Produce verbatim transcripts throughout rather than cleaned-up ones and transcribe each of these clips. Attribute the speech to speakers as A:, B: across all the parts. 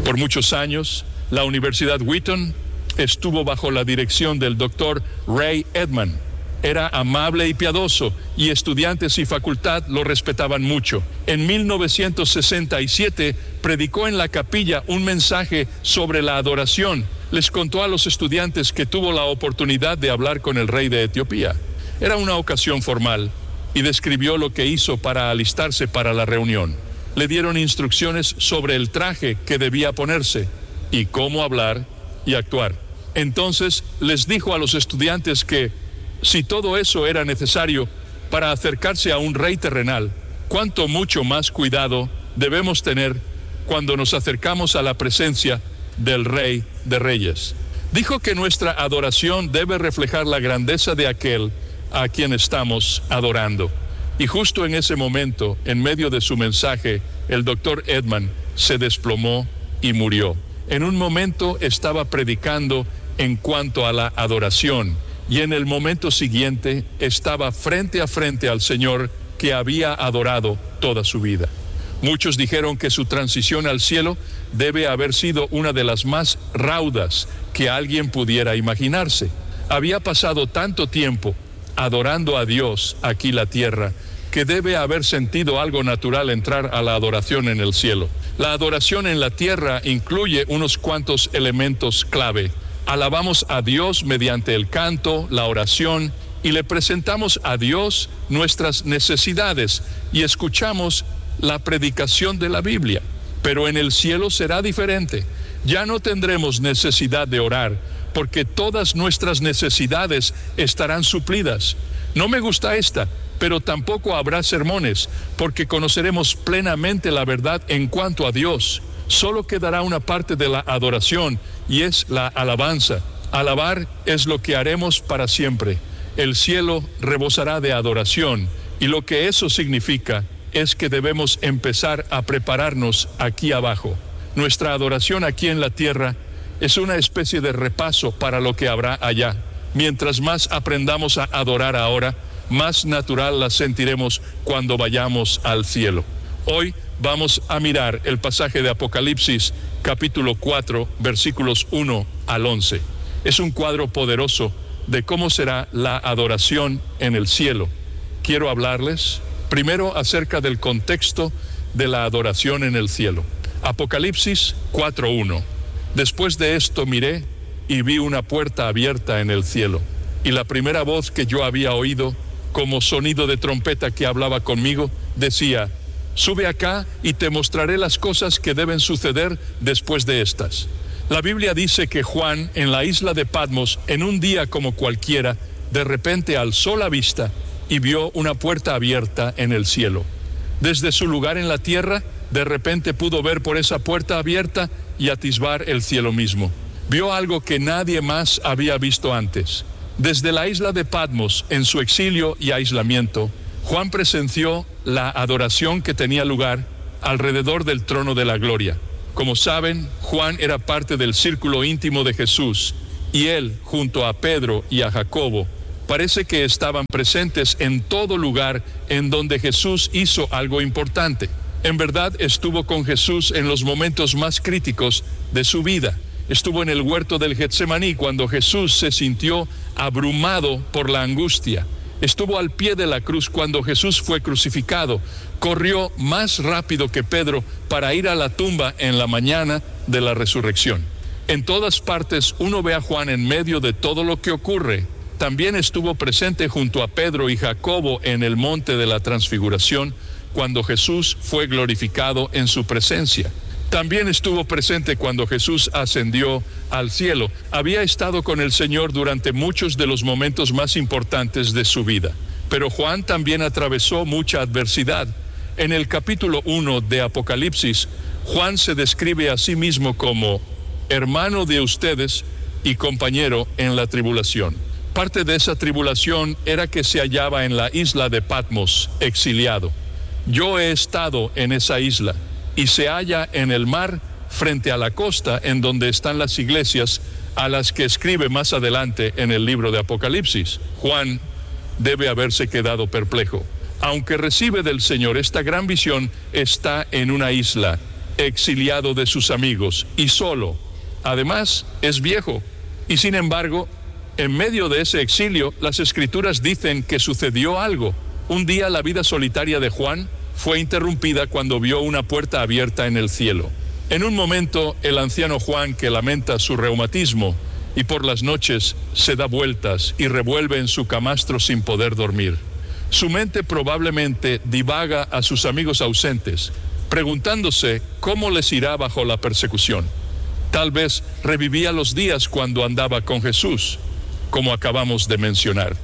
A: Por muchos años, la Universidad Wheaton estuvo bajo la dirección del doctor Ray Edman. Era amable y piadoso, y estudiantes y facultad lo respetaban mucho. En mil novecientos sesenta y siete predicó en la capilla un mensaje sobre la adoración. Les contó a los estudiantes que tuvo la oportunidad de hablar con el rey de Etiopía. Era una ocasión formal, y describió lo que hizo para alistarse para la reunión. Le dieron instrucciones sobre el traje que debía ponerse y cómo hablar y actuar. Entonces les dijo a los estudiantes que si todo eso era necesario para acercarse a un rey terrenal, cuánto mucho más cuidado debemos tener cuando nos acercamos a la presencia del Rey de Reyes. Dijo que nuestra adoración debe reflejar la grandeza de aquel a quien estamos adorando. Y justo en ese momento, en medio de su mensaje, el doctor Edman se desplomó y murió. En un momento estaba predicando en cuanto a la adoración, y en el momento siguiente estaba frente a frente al Señor que había adorado toda su vida. Muchos dijeron que su transición al cielo debe haber sido una de las más raudas que alguien pudiera imaginarse. Había pasado tanto tiempo adorando a Dios aquí la tierra, que debe haber sentido algo natural entrar a la adoración en el cielo. La adoración en la tierra incluye unos cuantos elementos clave. Alabamos a Dios mediante el canto, la oración, y le presentamos a Dios nuestras necesidades y escuchamos la predicación de la Biblia. Pero en el cielo será diferente. Ya no tendremos necesidad de orar, porque todas nuestras necesidades estarán suplidas. No me gusta esta, pero tampoco habrá sermones, porque conoceremos plenamente la verdad en cuanto a Dios. Solo quedará una parte de la adoración, y es la alabanza. Alabar es lo que haremos para siempre. El cielo rebosará de adoración, y lo que eso significa es que debemos empezar a prepararnos aquí abajo. Nuestra adoración aquí en la tierra es una especie de repaso para lo que habrá allá. Mientras más aprendamos a adorar ahora, más natural la sentiremos cuando vayamos al cielo. Hoy vamos a mirar el pasaje de Apocalipsis, capítulo cuatro, versículos uno al once. Es un cuadro poderoso de cómo será la adoración en el cielo. Quiero hablarles primero acerca del contexto de la adoración en el cielo. Apocalipsis cuatro uno. Después de esto miré y vi una puerta abierta en el cielo, y la primera voz que yo había oído, como sonido de trompeta que hablaba conmigo, decía: sube acá y te mostraré las cosas que deben suceder después de estas. La Biblia dice que Juan, en la isla de Patmos, en un día como cualquiera, de repente alzó la vista y vio una puerta abierta en el cielo. Desde su lugar en la tierra, de repente pudo ver por esa puerta abierta y atisbar el cielo mismo. Vio algo que nadie más había visto antes. Desde la isla de Patmos, en su exilio y aislamiento, Juan presenció la adoración que tenía lugar alrededor del trono de la gloria. Como saben, Juan era parte del círculo íntimo de Jesús, y él, junto a Pedro y a Jacobo, parece que estaban presentes en todo lugar en donde Jesús hizo algo importante. En verdad, estuvo con Jesús en los momentos más críticos de su vida. Estuvo en el huerto del Getsemaní cuando Jesús se sintió abrumado por la angustia. Estuvo al pie de la cruz cuando Jesús fue crucificado. Corrió más rápido que Pedro para ir a la tumba en la mañana de la resurrección. En todas partes uno ve a Juan en medio de todo lo que ocurre. También estuvo presente junto a Pedro y Jacobo en el monte de la transfiguración cuando Jesús fue glorificado en su presencia. También estuvo presente cuando Jesús ascendió al cielo. Había estado con el Señor durante muchos de los momentos más importantes de su vida. Pero Juan también atravesó mucha adversidad. En el capítulo uno de Apocalipsis, Juan se describe a sí mismo como hermano de ustedes y compañero en la tribulación. Parte de esa tribulación era que se hallaba en la isla de Patmos, exiliado. Yo he estado en esa isla, y se halla en el mar frente a la costa en donde están las iglesias a las que escribe más adelante en el libro de Apocalipsis. Juan debe haberse quedado perplejo. Aunque recibe del Señor esta gran visión, está en una isla exiliado de sus amigos y solo. Además, es viejo. Y sin embargo, en medio de ese exilio, las Escrituras dicen que sucedió algo. Un día la vida solitaria de Juan fue interrumpida cuando vio una puerta abierta en el cielo. En un momento, el anciano Juan, que lamenta su reumatismo y por las noches se da vueltas y revuelve en su camastro sin poder dormir. Su mente probablemente divaga a sus amigos ausentes, preguntándose cómo les irá bajo la persecución. Tal vez revivía los días cuando andaba con Jesús, como acabamos de mencionar.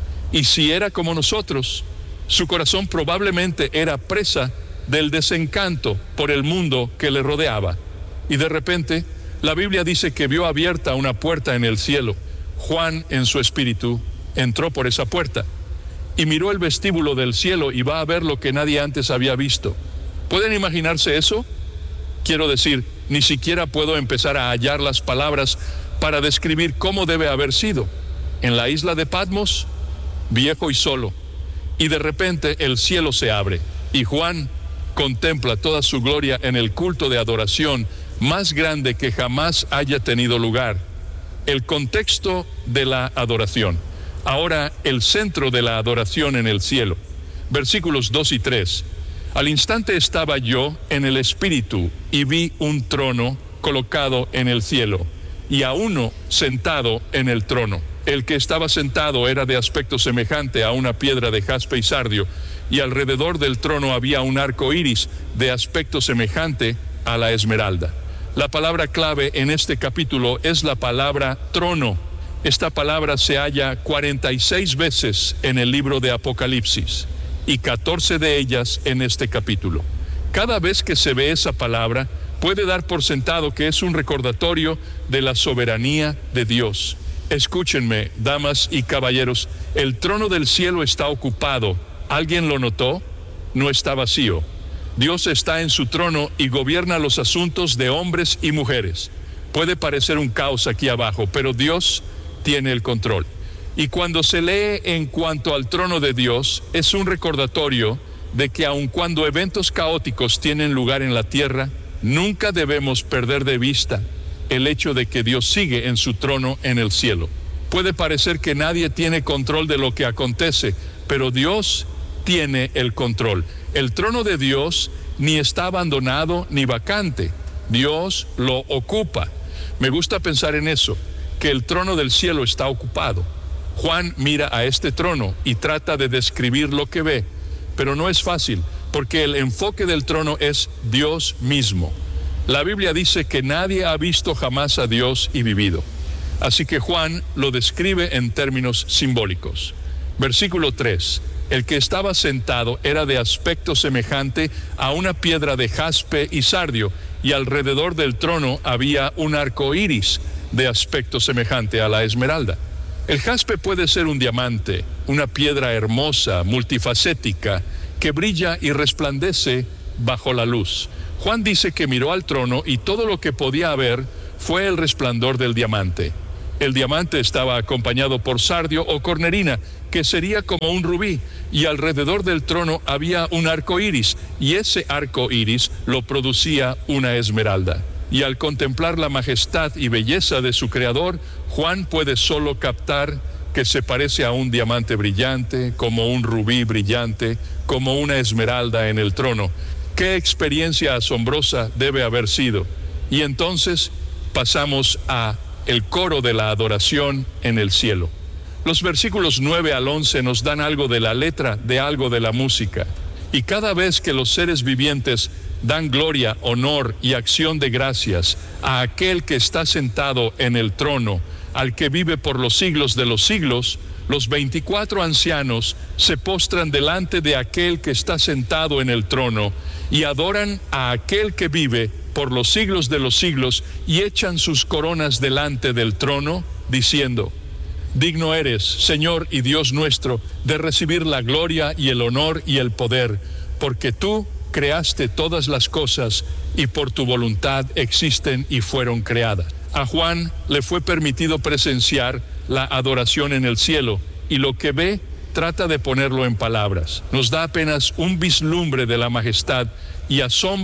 A: Y si era como nosotros, su corazón probablemente era presa del desencanto por el mundo que le rodeaba. Y de repente, la Biblia dice que vio abierta una puerta en el cielo. Juan, en su espíritu, entró por esa puerta y miró el vestíbulo del cielo y va a ver lo que nadie antes había visto. ¿Pueden imaginarse eso? Quiero decir, ni siquiera puedo empezar a hallar las palabras para describir cómo debe haber sido. En la isla de Patmos, viejo y solo, y de repente el cielo se abre, y Juan contempla toda su gloria en el culto de adoración más grande que jamás haya tenido lugar. El contexto de la adoración. Ahora el centro de la adoración en el cielo. Versículos dos y tres. Al instante estaba yo en el espíritu y vi un trono colocado en el cielo y a uno sentado en el trono. El que estaba sentado era de aspecto semejante a una piedra de jaspe y sardio, y alrededor del trono había un arco iris de aspecto semejante a la esmeralda. La palabra clave en este capítulo es la palabra trono. Esta palabra se halla cuarenta y seis veces en el libro de Apocalipsis y catorce de ellas en este capítulo. Cada vez que se ve esa palabra, puede dar por sentado que es un recordatorio de la soberanía de Dios. Escúchenme, damas y caballeros, el trono del cielo está ocupado. ¿Alguien lo notó? No está vacío. Dios está en su trono y gobierna los asuntos de hombres y mujeres. Puede parecer un caos aquí abajo, pero Dios tiene el control. Y cuando se lee en cuanto al trono de Dios, es un recordatorio de que aun cuando eventos caóticos tienen lugar en la tierra, nunca debemos perder de vista el hecho de que Dios sigue en su trono en el cielo. Puede parecer que nadie tiene control de lo que acontece, pero Dios tiene el control. El trono de Dios ni está abandonado ni vacante. Dios lo ocupa. Me gusta pensar en eso, que el trono del cielo está ocupado. Juan mira a este trono y trata de describir lo que ve, pero no es fácil, porque el enfoque del trono es Dios mismo. La Biblia dice que nadie ha visto jamás a Dios y vivido. Así que Juan lo describe en términos simbólicos. Versículo tres. El que estaba sentado era de aspecto semejante a una piedra de jaspe y sardio, y alrededor del trono había un arco iris de aspecto semejante a la esmeralda. El jaspe puede ser un diamante, una piedra hermosa, multifacética, que brilla y resplandece bajo la luz. Juan dice que miró al trono y todo lo que podía ver fue el resplandor del diamante. El diamante estaba acompañado por sardio o cornerina, que sería como un rubí, y alrededor del trono había un arco iris, y ese arco iris lo producía una esmeralda. Y al contemplar la majestad y belleza de su creador, Juan puede solo captar que se parece a un diamante brillante, como un rubí brillante, como una esmeralda en el trono. ¡Qué experiencia asombrosa debe haber sido! Y entonces pasamos a el coro de la adoración en el cielo. Los versículos nueve al once nos dan algo de la letra de algo de la música. Y cada vez que los seres vivientes dan gloria, honor y acción de gracias a aquel que está sentado en el trono, al que vive por los siglos de los siglos, los veinticuatro ancianos se postran delante de aquel que está sentado en el trono y adoran a aquel que vive por los siglos de los siglos y echan sus coronas delante del trono, diciendo: digno eres, Señor y Dios nuestro, de recibir la gloria y el honor y el poder, porque tú creaste todas las cosas y por tu voluntad existen y fueron creadas. A Juan le fue permitido presenciar la adoración en el cielo, y lo que ve trata de ponerlo en palabras. Nos da apenas un vislumbre de la majestad y asombro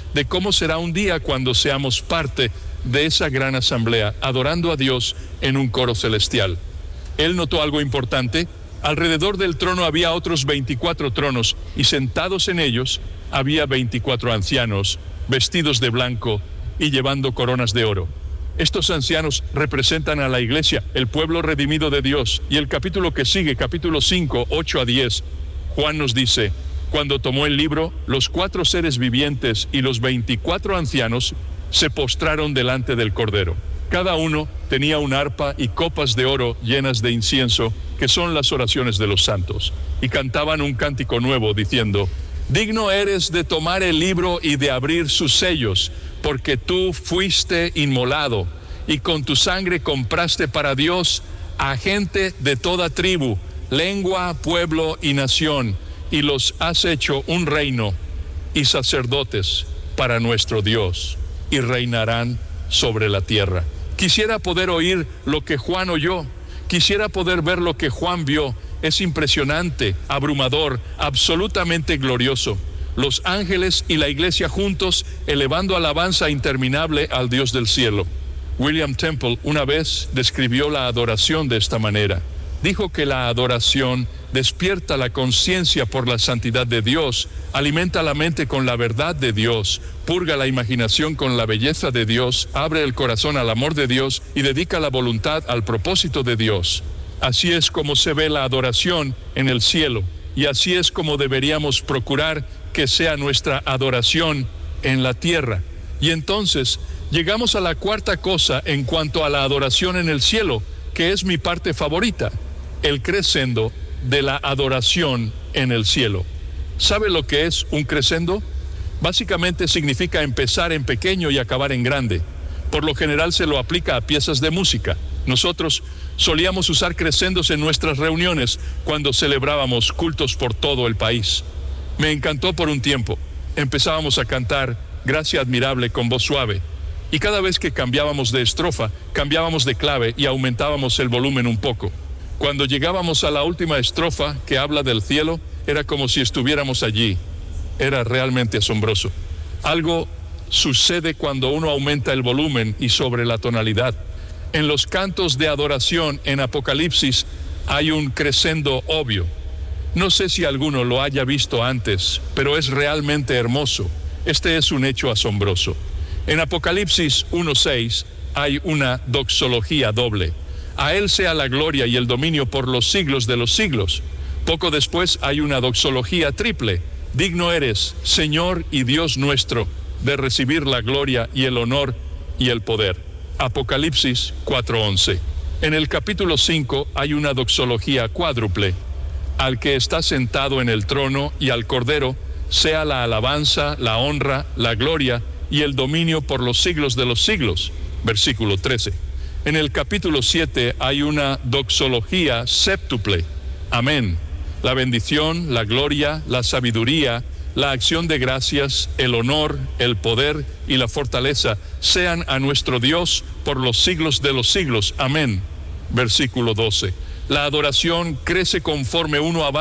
A: de cómo será un día cuando seamos parte de esa gran asamblea, adorando a Dios en un coro celestial. Él notó algo importante. Alrededor del trono había otros veinticuatro tronos, y sentados en ellos había veinticuatro ancianos, vestidos de blanco y llevando coronas de oro. Estos ancianos representan a la iglesia, el pueblo redimido de Dios. Y el capítulo que sigue, capítulo cinco, ocho a diez, Juan nos dice: cuando tomó el libro, los cuatro seres vivientes y los veinticuatro ancianos se postraron delante del Cordero. Cada uno tenía un arpa y copas de oro llenas de incienso, que son las oraciones de los santos, y cantaban un cántico nuevo diciendo: digno eres de tomar el libro y de abrir sus sellos, porque tú fuiste inmolado, y con tu sangre compraste para Dios a gente de toda tribu, lengua, pueblo y nación, y los has hecho un reino y sacerdotes para nuestro Dios, y reinarán sobre la tierra. Quisiera poder oír lo que Juan oyó, quisiera poder ver lo que Juan vio. Es impresionante, abrumador, absolutamente glorioso. Los ángeles y la iglesia juntos elevando alabanza interminable al Dios del cielo. William Temple una vez describió la adoración de esta manera. Dijo que la adoración despierta la conciencia por la santidad de Dios, alimenta la mente con la verdad de Dios, purga la imaginación con la belleza de Dios, abre el corazón al amor de Dios y dedica la voluntad al propósito de Dios. Así es como se ve la adoración en el cielo, y así es como deberíamos procurar que sea nuestra adoración en la tierra. Y entonces llegamos a la cuarta cosa en cuanto a la adoración en el cielo, que es mi parte favorita: el crescendo de la adoración en el cielo. ¿Sabe lo que es un crescendo? Básicamente significa empezar en pequeño y acabar en grande. Por lo general se lo aplica a piezas de música. Nosotros solíamos usar crescendos en nuestras reuniones cuando celebrábamos cultos por todo el país. Me encantó por un tiempo. Empezábamos a cantar Gracia admirable con voz suave, y cada vez que cambiábamos de estrofa, cambiábamos de clave y aumentábamos el volumen un poco. Cuando llegábamos a la última estrofa, que habla del cielo, era como si estuviéramos allí. Era realmente asombroso. Algo sucede cuando uno aumenta el volumen y sobre la tonalidad. En los cantos de adoración en Apocalipsis hay un crescendo obvio. No sé si alguno lo haya visto antes, pero es realmente hermoso. Este es un hecho asombroso. En Apocalipsis uno seis hay una doxología doble. A Él sea la gloria y el dominio por los siglos de los siglos. Poco después hay una doxología triple. Digno eres, Señor y Dios nuestro, de recibir la gloria y el honor y el poder. Apocalipsis cuatro once. En el capítulo cinco hay una doxología cuádruple. Al que está sentado en el trono y al Cordero sea la alabanza, la honra, la gloria y el dominio por los siglos de los siglos. Versículo trece. En el capítulo siete hay una doxología séptuple. Amén. La bendición, la gloria, la sabiduría, la acción de gracias, el honor, el poder y la fortaleza sean a nuestro Dios por los siglos de los siglos. Amén. Versículo doce. La adoración crece conforme uno avanza